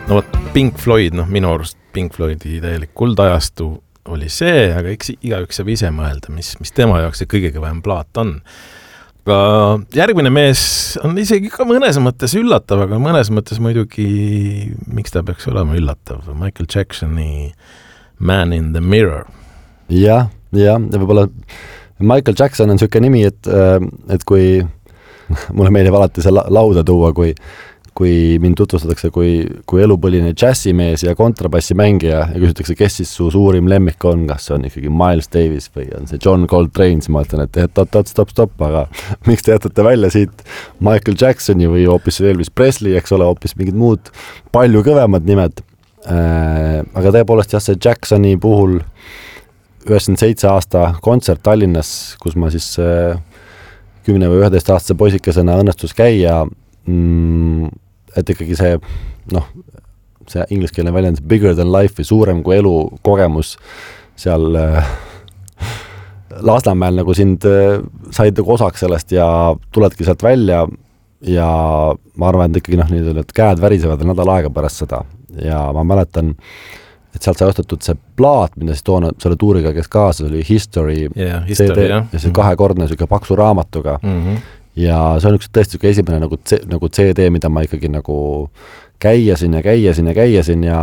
no võt Pink Floyd, minu arust Pink Floydi täielik kuldajastu oli see, aga eks igaüks saab ise mõelda, mis tema jaoks see kõige kõvem plaat on. Aga järgmine mees on isegi ka mõnes mõttes üllatav, aga mõnes mõttes muidugi, miks ta peaks olema üllatav? Michael Jacksoni Man in the Mirror. Ja võib-olla Michael Jackson on selline nimi, et kui mulle meeldib alati see lauda tuua, kui mind tutvustatakse kui elupõline džässimees ja kontrabassimängija ja küsitakse, kes siis su suurim lemmik on, kas see on ikkagi Miles Davis või on see John Coltrane, siis ma ütlen, et stop, aga miks te jätate välja siit Michael Jacksoni või hoopis Elvis Presley, eks ole, hoopis mingid muud palju kõvemad nimed. Aga tõepoolest jah, see Jacksoni puhul 97 aasta kontsert Tallinnas, kus ma siis 10 või 11 aastase poisikesena õnnestus käia, et ikkagi see, see ingliskeelne väljend bigger than life või suurem kui elu kogemus seal Lasnamäel nagu sind said nagu osaks sellest ja tuledki sealt välja ja ma arvan, et ikkagi need käed värisevad nädal aega pärast seda ja ma mäletan, et sealt sai ostetud see plaat, mida siis toona selle tuuriga kes kaasas oli History CD ja see kahekordne selline paksu raamatuga ja see on üks tõesti esimene nagu CD, mida ma ikkagi nagu käiasin ja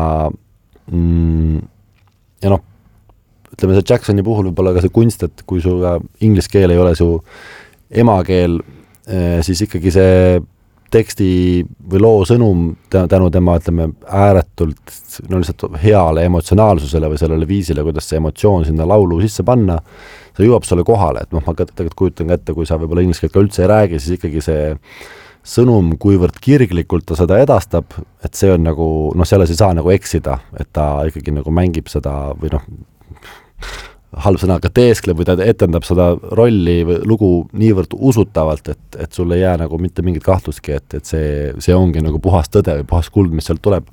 ütleme see Jacksoni puhul võib-olla ka see kunst, et kui su inglise keel ei ole su emakeel, siis ikkagi see teksti või loo sõnum tänu tema, ütleme, ääretult lihtsalt heale emotsionaalsusele või sellele viisile, kuidas see emotsioon sinna laulu sisse panna, see jõuab sulle kohale, et ma tegelikult kujutan ka ette, kui sa võib-olla inglise keelt ka üldse ei räägi, siis ikkagi see sõnum, kuivõrd kirglikult ta seda edastab, et see on nagu, selles ei saa nagu eksida, et ta ikkagi nagu mängib seda või halb sõnaga teeskleb või ta etendab seda rolli või lugu niivõrd usutavalt, et sul ei jää nagu mitte mingit kahtlustki, et see ongi nagu puhas tõde või puhas kuld, mis sealt tuleb.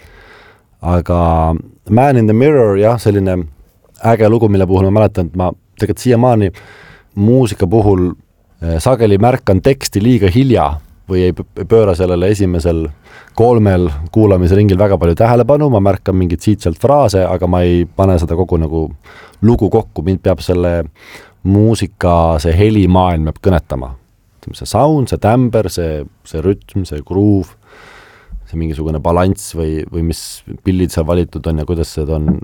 Aga Man in the Mirror, jah, selline äge lugu, mille puhul ma mäletan, et ma tegelikult siiamaani muusika puhul sageli märkan teksti liiga hilja või ei pööra sellele esimesel 3 kuulamise ringil väga palju tähelepanu, ma märkan mingid siit-sealt fraase, aga ma ei pane seda kogu nagu lugu kokku, mind peab selle muusika, see helimaailm peab kõnetama. See sound, see tämber, see rütm, see groove, see mingisugune balanss või mis pillid seal valitud on ja kuidas see on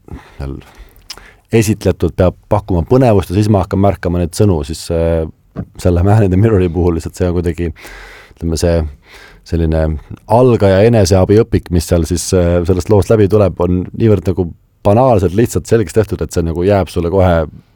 esitletud, peab pakkuma põnevust ja siis ma hakkan märkama need sõnu, siis selle Man in the Mirrori puhul lihtsalt see on kuidagi, ütleme see selline algaja eneseabiõpik, mis seal siis sellest loost läbi tuleb, on niivõrd nagu banaalselt lihtsalt selgeks tehtud, et see nagu jääb sulle kohe,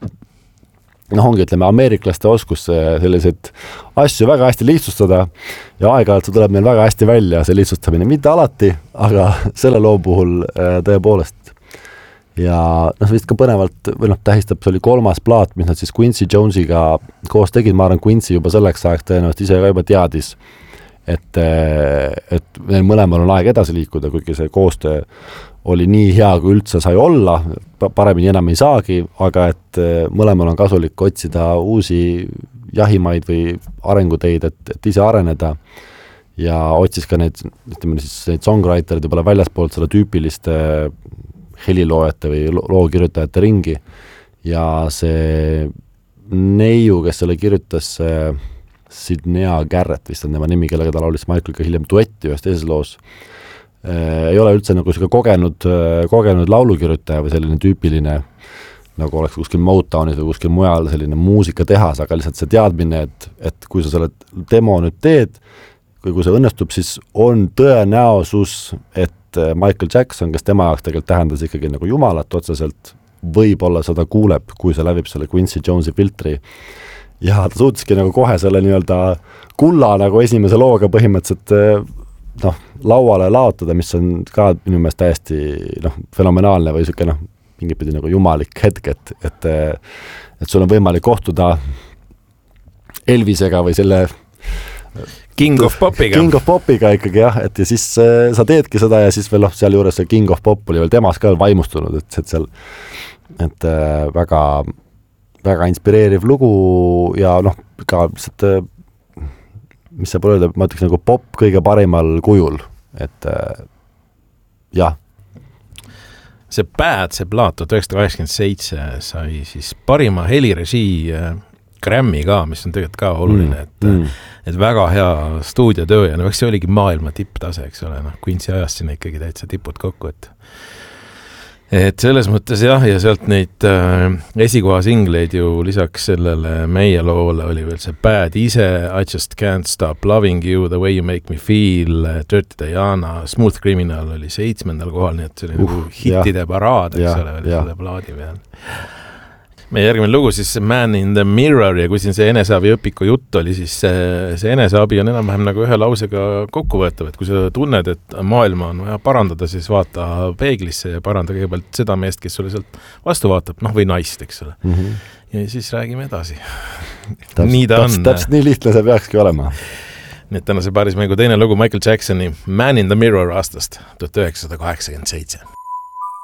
ongi, ütleme, ameeriklaste oskus selliseid asju väga hästi lihtsustada ja aeg-ajalt see tuleb meil väga hästi välja, see lihtsustamine, mitte alati, aga selle loo puhul tõepoolest. Ja vist ka põnevalt, või tähistab, see oli 3. plaat, mis nad siis Quincy Jonesiga koos tegid, ma arvan, Quincy juba selleks ajaks tõenäoliselt ise ka juba teadis, et neil mõlemal on aeg edasi liikuda, kuigi see koostöö oli nii hea, kui üldse sai olla, paremini enam ei saagi, aga et mõlemal on kasulik otsida uusi jahimaid või arenguteid, et ise areneda ja otsis ka neid, ütleme siis neid songwriterid juba väljaspoolt selle tüüpiliste heliloojate või lookirjutajate ringi ja see neiu, kes selle kirjutas Sidnea Garrett, vist on tema nimi, kellega ta laulis Michaeliga hiljem duetti ühes teises loos, ei ole üldse nagu kogenud laulukirjutaja või selline tüüpiline, nagu oleks kuskil Motownis või kuskil mujal selline muusikatehas, aga lihtsalt see teadmine, et kui sa selle demo nüüd teed, kui see õnnestub, siis on tõenäosus, et Michael Jackson, kes tema jaoks tegelikult tähendas ikkagi nagu jumalat otseselt, võib-olla seda kuuleb, kui see läbib selle Quincy Jonesi filtri. Ja ta suutiski nagu kohe selle nii-öelda kulla nagu esimese looga põhimõtteliselt lauale laotada, mis on ka minu meelest täiesti fenomenaalne või selline mingit pidi nagu jumalik hetk, et sul on võimalik kohtuda Elvisega või selle King of Popiga ikkagi jah, et ja siis sa teedki seda ja siis veel seal juures see King of Pop oli veel temast ka vaimustunud, et väga, väga inspireeriv lugu ja ka mis sa pole öelda, ma ütleks nagu pop kõige parimal kujul, et jah. See Bad, see plaat 1987 sai siis parima helirežii Grammy ka, mis on tegelikult ka oluline, et väga hea stuudiotöö ja see oligi maailma tipptase, eks ole, Quincy ajast sinna ikkagi täitsa tipud kokku, et selles mõttes jah, ja sealt neid esikoha singleid ju lisaks sellele meie loole oli veel see Bad ise, I Just Can't Stop Loving You, The Way You Make Me Feel, Dirty Diana, Smooth Criminal oli 7. kohal, nii et see oli nagu hittide paraad, eks ole, oli selle plaadi peal. Meie järgmine lugu siis Man in the Mirror ja kui siin see eneseabi õpiku jutt oli, siis see eneseabi on enam-vähem nagu ühe lausega kokkuvõetav, et kui sa tunned, et maailma on vaja parandada, siis vaata peeglisse ja paranda kõigepealt seda meest, kes sulle sealt vastu vaatab, või naist, eks ole. Ja siis räägime edasi. Nii ta on. Täpselt nii lihtne see peakski olema. Nii et tänase paarismängu teine lugu Michael Jacksoni Man in the Mirror aastast 1987.